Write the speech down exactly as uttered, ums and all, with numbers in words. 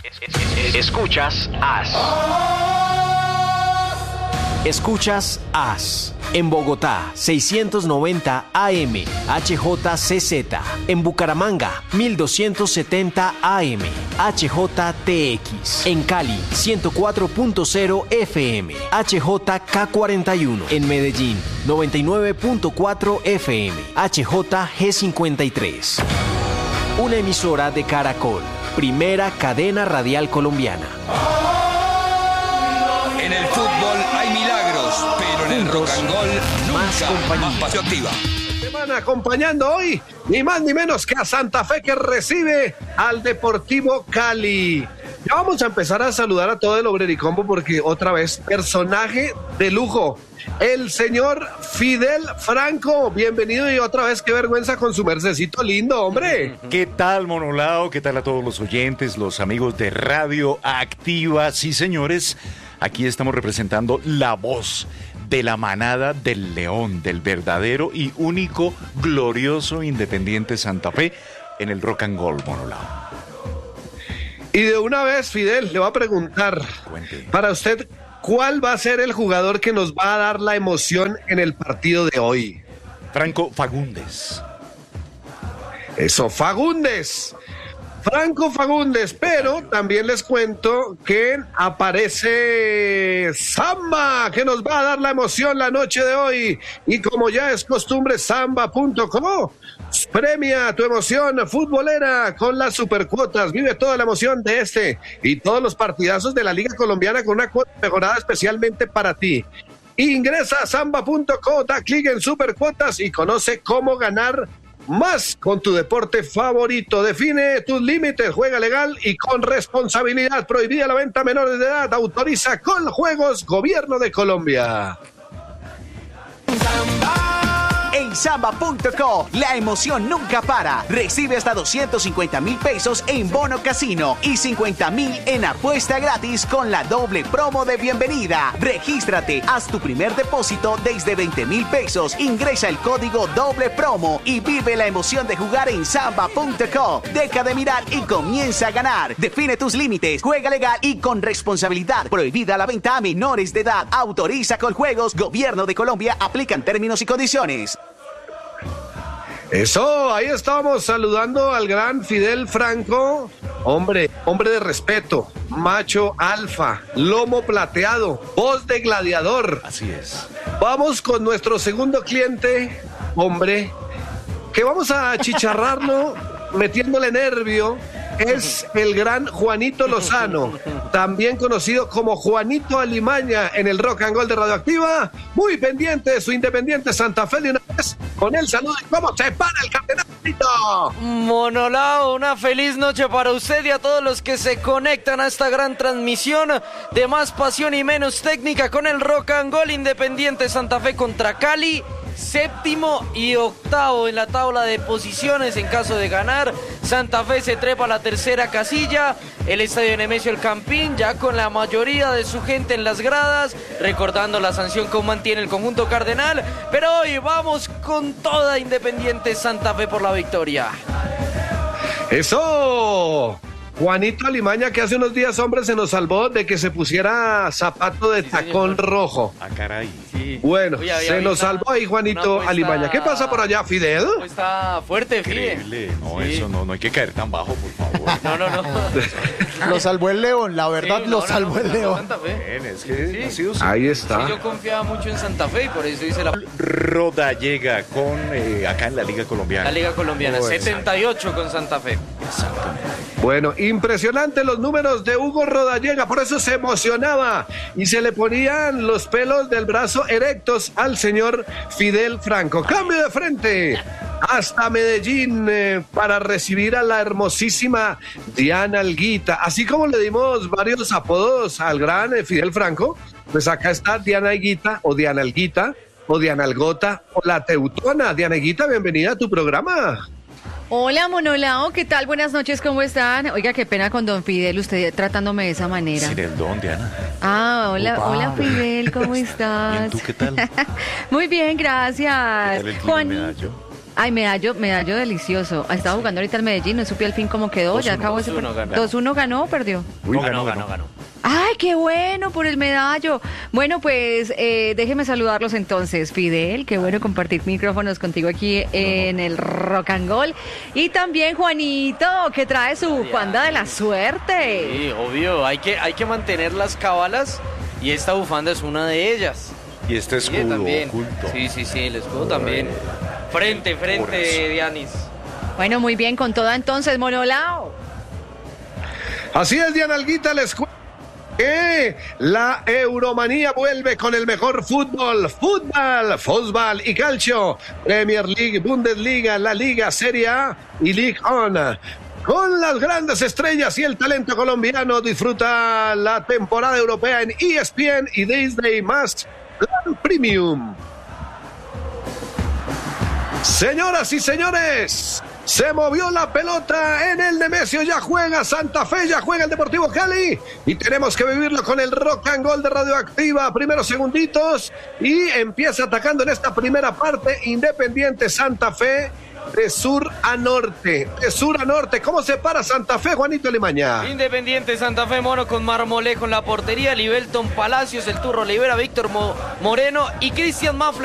Escuchas As. Escuchas As. En Bogotá, seiscientos noventa A M, H J C Z. En Bucaramanga, mil doscientos setenta A M, H J T X. En Cali, ciento cuatro punto cero F M, H J K cuarenta y uno. En Medellín, noventa y nueve punto cuatro F M, H J G cincuenta y tres. Una emisora de Caracol, primera cadena radial colombiana. En el fútbol hay milagros, pero en el rock and roll nunca más pasión activa. Semana acompañando hoy ni más ni menos que a Santa Fe, que recibe al Deportivo Cali. Ya vamos a empezar a saludar a todo el Obrericombo porque otra vez personaje de lujo, el señor Fidel Franco. Bienvenido y otra vez qué vergüenza con su mercecito lindo, hombre. ¿Qué tal, Monolao? ¿Qué tal a todos los oyentes, los amigos de Radio Activa? Sí, señores, aquí estamos representando la voz de la manada del León, del verdadero y único glorioso Independiente Santa Fe en el rock and roll, Monolao. Y de una vez, Fidel, le voy a preguntar, Cuente. Para usted, ¿cuál va a ser el jugador que nos va a dar la emoción en el partido de hoy? Franco Fagundes. Eso, Fagundes. Franco Fagundes, pero también les cuento que aparece Samba, que nos va a dar la emoción la noche de hoy. Y como ya es costumbre, samba punto com premia tu emoción futbolera con las supercuotas. Vive toda la emoción de este y todos los partidazos de la Liga Colombiana con una cuota mejorada especialmente para ti. Ingresa a samba punto com, da clic en supercuotas y conoce cómo ganar más con tu deporte favorito. Define tus límites, juega legal y con responsabilidad. Prohibida la venta a menores de edad. Autoriza con Juegos Gobierno de Colombia. En samba punto com, la emoción nunca para. Recibe hasta doscientos cincuenta mil pesos en bono casino y cincuenta mil en apuesta gratis con la doble promo de bienvenida. Regístrate, haz tu primer depósito desde veinte mil pesos, ingresa el código doble promo y vive la emoción de jugar en samba punto com. Deja de mirar y comienza a ganar. Define tus límites, juega legal y con responsabilidad. Prohibida la venta a menores de edad. Autoriza con Juegos Gobierno de Colombia. Aplican términos y condiciones. Eso, ahí estábamos saludando al gran Fidel Franco, hombre, hombre de respeto, macho alfa, lomo plateado, voz de gladiador. Así es. Vamos con nuestro segundo cliente, hombre, que vamos a achicharrarlo metiéndole nervio. Es el gran Juanito Lozano, también conocido como Juanito Alimaña en el Rock and Roll de Radioactiva. Muy pendiente de su Independiente Santa Fe de una vez. Con el saludo y cómo se para el campeonato. Monolao, una feliz noche para usted y a todos los que se conectan a esta gran transmisión de más pasión y menos técnica con el Rock and Roll. Independiente Santa Fe contra Cali. Séptimo y octavo en la tabla de posiciones en caso de ganar. Santa Fe se trepa a la tercera casilla. El estadio Nemesio El Campín ya con la mayoría de su gente en las gradas, recordando la sanción que mantiene el conjunto cardenal. Pero hoy vamos con toda Independiente Santa Fe por la victoria. ¡Eso! Juanito Alimaña, que hace unos días, hombre, se nos salvó de que se pusiera zapato de sí, tacón señor. rojo. Ah, caray. Sí. Bueno, Uy, había, se había nos una, salvó ahí Juanito Alimaña. ¿Qué pasa por allá, Fidel? Está fuerte, increíble. No, sí. eso no, no hay que caer tan bajo, por favor. No, no, no. Lo salvó el León, la verdad, sí, no, lo salvó no, no, el León. Santa Fe. Bien, es que sí. ha sido sí. Ahí está. Sí, yo confiaba mucho en Santa Fe y por eso hice la... Rodallega con, eh, acá en la Liga Colombiana. La Liga Colombiana, oh, setenta y ocho con Santa Fe. Exactamente. Bueno, impresionante los números de Hugo Rodallega, por eso se emocionaba y se le ponían los pelos del brazo erectos al señor Fidel Franco. Cambio de frente hasta Medellín eh, para recibir a la hermosísima Diana Alguita. Así como le dimos varios apodos al gran eh, Fidel Franco, pues acá está Diana Alguita o Diana Alguita o Diana Algota o la Teutona. Diana Alguita, bienvenida a tu programa. Hola, Monolao, ¿qué tal? Buenas noches, ¿cómo están? Oiga, qué pena con don Fidel, usted tratándome de esa manera. Sí, del don, Diana. Ah, hola, Opa. hola Fidel, ¿cómo estás? ¿Y tú qué tal? Muy bien, gracias. ¿Qué tal el Juan... Medallo? Ay, medallo, medallo delicioso. Estaba jugando ahorita el Medellín, no supe al fin cómo quedó. Ya acabó ese dos uno ganó. dos uno ganó o perdió. Uy, ganó, ganó, ganó. Ay, qué bueno por el medallo. Bueno, pues eh, déjeme saludarlos entonces, Fidel. Qué bueno compartir micrófonos contigo aquí en el Rock and Roll. Y también Juanito, que trae su bufanda de la suerte. Sí, obvio, hay que, hay que mantener las cábalas y esta bufanda es una de ellas. Y este Sí, escudo también. oculto. Sí, sí, sí, el escudo también. Frente, Por frente, eso. Dianis. Bueno, muy bien, con toda entonces, Monolao. Así es, Diana Alguita, les cuento que la Euromanía vuelve con el mejor fútbol, fútbol, fútbol y calcio, Premier League, Bundesliga, la Liga, Serie A y League On. Con las grandes estrellas y el talento colombiano, disfruta la temporada europea en E S P N y Disney más Plan Premium. Señoras y señores, se movió la pelota en el Nemesio, ya juega Santa Fe, ya juega el Deportivo Cali y tenemos que vivirlo con el Rock and Roll de Radioactiva, primeros segunditos y empieza atacando en esta primera parte Independiente Santa Fe de sur a norte, de sur a norte. ¿Cómo se para Santa Fe, Juanito Limaña? Independiente Santa Fe, Mono con Marmolejo en la portería, Libelton Palacios, el Turro Olivera, Víctor Mo- Moreno y Cristian Mafla